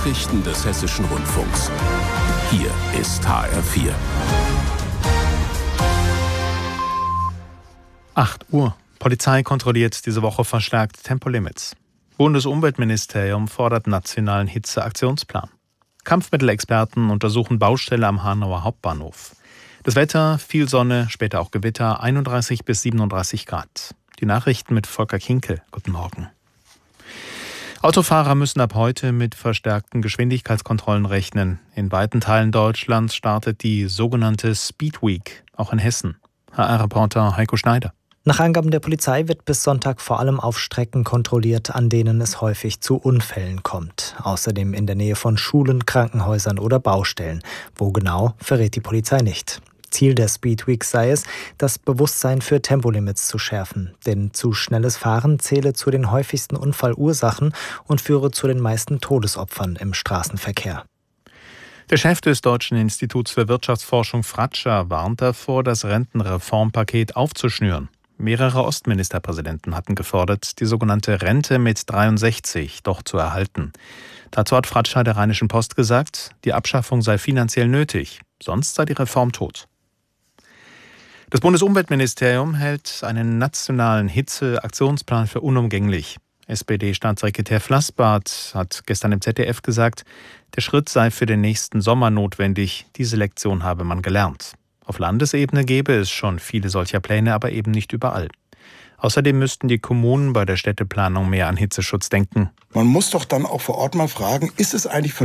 Nachrichten des Hessischen Rundfunks. Hier ist HR4. 8 Uhr. Polizei kontrolliert diese Woche verstärkt Tempolimits. Bundesumweltministerium fordert nationalen Hitzeaktionsplan. Kampfmittelexperten untersuchen Baustelle am Hanauer Hauptbahnhof. Das Wetter, viel Sonne, später auch Gewitter, 31 bis 37 Grad. Die Nachrichten mit Volker Kinkel. Guten Morgen. Autofahrer müssen ab heute mit verstärkten Geschwindigkeitskontrollen rechnen. In weiten Teilen Deutschlands startet die sogenannte Speed Week, auch in Hessen. HR-Reporter Heiko Schneider. Nach Angaben der Polizei wird bis Sonntag vor allem auf Strecken kontrolliert, an denen es häufig zu Unfällen kommt. Außerdem in der Nähe von Schulen, Krankenhäusern oder Baustellen. Wo genau, verrät die Polizei nicht. Ziel der Speed Week sei es, das Bewusstsein für Tempolimits zu schärfen. Denn zu schnelles Fahren zähle zu den häufigsten Unfallursachen und führe zu den meisten Todesopfern im Straßenverkehr. Der Chef des Deutschen Instituts für Wirtschaftsforschung Fratscher warnt davor, das Rentenreformpaket aufzuschnüren. Mehrere Ostministerpräsidenten hatten gefordert, die sogenannte Rente mit 63 doch zu erhalten. Dazu hat Fratscher der Rheinischen Post gesagt, die Abschaffung sei finanziell nötig, sonst sei die Reform tot. Das Bundesumweltministerium hält einen nationalen Hitzeaktionsplan für unumgänglich. SPD-Staatssekretär Flassbart hat gestern im ZDF gesagt, der Schritt sei für den nächsten Sommer notwendig. Diese Lektion habe man gelernt. Auf Landesebene gäbe es schon viele solcher Pläne, aber eben nicht überall. Außerdem müssten die Kommunen bei der Städteplanung mehr an Hitzeschutz denken. Man muss doch dann auch vor Ort mal fragen, ist es eigentlich